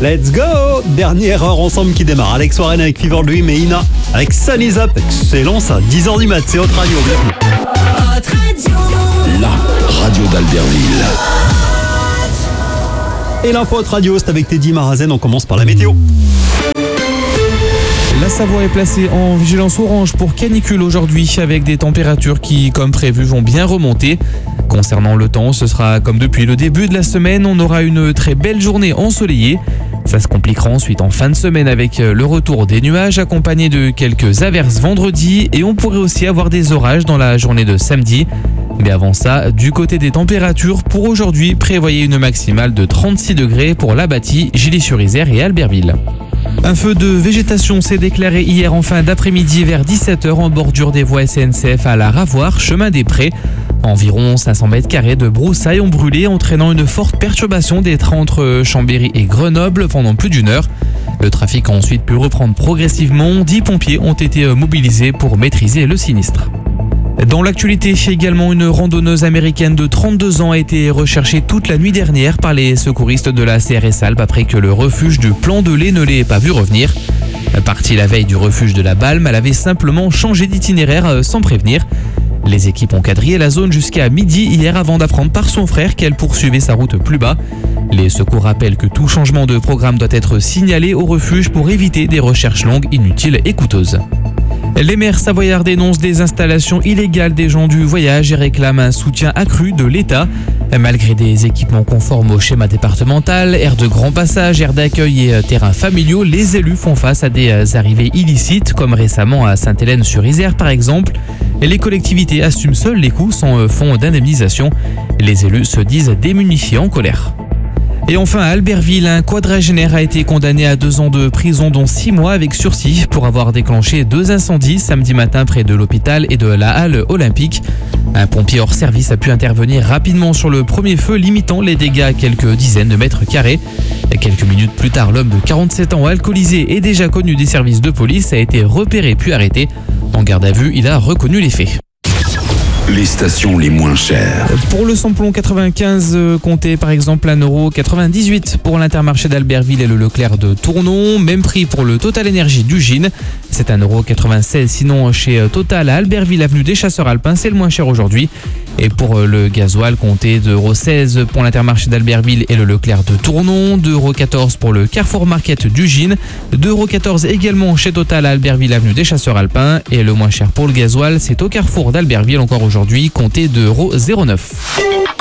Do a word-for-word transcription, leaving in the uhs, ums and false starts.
Let's go! Dernière heure ensemble qui démarre. Alex Warren avec Fever Dream et Ina avec Sun Is Up. Excellent ça, dix heures du mat, c'est Hot Radio. La radio d'Albertville. Et l'info Hot Radio, c'est avec Teddy Marazen. On commence par la météo. La Savoie est placée en vigilance orange pour canicule aujourd'hui avec des températures qui, comme prévu, vont bien remonter. Concernant le temps, ce sera comme depuis le début de la semaine, on aura une très belle journée ensoleillée. Ça se compliquera ensuite en fin de semaine avec le retour des nuages accompagnés de quelques averses vendredi et on pourrait aussi avoir des orages dans la journée de samedi. Mais avant ça, du côté des températures, pour aujourd'hui, prévoyez une maximale de trente-six degrés pour Labatty, Gilly-sur-Isère et Albertville. Un feu de végétation s'est déclaré hier en fin d'après-midi vers dix-sept heures en bordure des voies S N C F à la Ravoire, chemin des Prés. Environ cinq cents mètres carrés de broussailles ont brûlé, entraînant une forte perturbation des trains entre Chambéry et Grenoble pendant plus d'une heure. Le trafic a ensuite pu reprendre progressivement. dix pompiers ont été mobilisés pour maîtriser le sinistre. Dans l'actualité, également, une randonneuse américaine de trente-deux ans a été recherchée toute la nuit dernière par les secouristes de la C R S Alpes après que le refuge du Plan de Lay ne l'ait pas vue revenir. Partie la veille du refuge de la Balme, elle avait simplement changé d'itinéraire sans prévenir. Les équipes ont quadrillé la zone jusqu'à midi hier avant d'apprendre par son frère qu'elle poursuivait sa route plus bas. Les secours rappellent que tout changement de programme doit être signalé au refuge pour éviter des recherches longues, inutiles et coûteuses. Les maires savoyards dénoncent des installations illégales des gens du voyage et réclament un soutien accru de l'État. Malgré des équipements conformes au schéma départemental, aires de grand passage, aires d'accueil et terrains familiaux, les élus font face à des arrivées illicites, comme récemment à Sainte-Hélène-sur-Isère par exemple. Les collectivités assument seules les coûts sans fonds d'indemnisation. Les élus se disent démunis et en colère. Et enfin, à Albertville, un quadragénaire a été condamné à deux ans de prison, dont six mois avec sursis, pour avoir déclenché deux incendies samedi matin près de l'hôpital et de la halle olympique. Un pompier hors service a pu intervenir rapidement sur le premier feu, limitant les dégâts à quelques dizaines de mètres carrés. Et quelques minutes plus tard, l'homme de quarante-sept ans, alcoolisé et déjà connu des services de police, a été repéré puis arrêté. En garde à vue, il a reconnu les faits. Les stations les moins chères. Pour le samplon quatre-vingt-quinze, euh, comptez par exemple un euro quatre-vingt-dix-huit pour l'Intermarché d'Albertville et le Leclerc de Tournon. Même prix pour le Total Énergie d'Ugine. C'est un euro quatre-vingt-seize. Sinon, chez Total à Albertville, avenue des Chasseurs Alpins, c'est le moins cher aujourd'hui. Et pour le gasoil, comptez deux euros seize pour l'Intermarché d'Albertville et le Leclerc de Tournon. deux euros quatorze pour le Carrefour Market d'Ugine. deux euros quatorze également chez Total à Albertville, avenue des Chasseurs Alpins. Et le moins cher pour le gasoil, c'est au Carrefour d'Albertville encore aujourd'hui. Aujourd'hui, comptez deux euros zéro neuf.